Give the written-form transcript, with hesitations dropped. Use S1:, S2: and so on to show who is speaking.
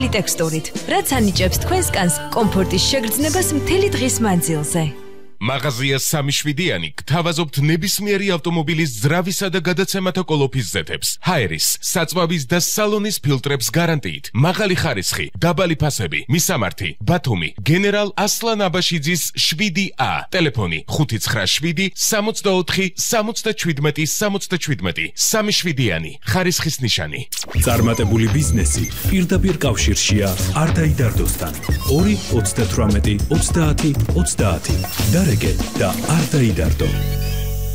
S1: ტექსტურით, რაც ანიჭებს თქვენს კანს კომფორტის შეგრძნებას მთელი დღის მანძილზე.
S2: მაღაზია 3-7-იანი გთავაზობთ ნებისმიერი ავტომობილის ძრავისა და გადაცემათა კოლოფის ზეთებს, ჰაერის, საწვავის და სალონის ფილტრებს გარანტიით, მაღალი ხარისხი, დაბალი ფასები, მისამართი, ბათუმი, გენერალ ასლან აბაშიძის 7A, ტელეფონი 597-64-77-77, 3-7-იანი, ხარისხის ნიშანი.
S3: წარმატებული ბიზნესი პირდაპირ კავშირშია არდაიდარდოსთან. 2-38-30-30 და არ დაიდარდო.